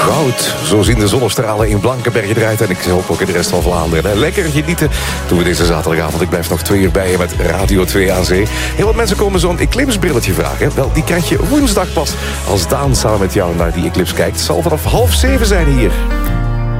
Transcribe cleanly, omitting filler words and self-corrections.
Goud. Zo zien de zonnestralen in Blankenberg eruit. En ik hoop ook in de rest van Vlaanderen. Lekker genieten doen we deze zaterdagavond. Ik blijf nog 2 uur bij je met Radio 2 aan Zee. Heel wat mensen komen zo'n eclipsebrilletje vragen. Wel, die krijg je woensdag pas. Als Daan samen met jou naar die eclipse kijkt. Het zal vanaf 6:30 zijn hier.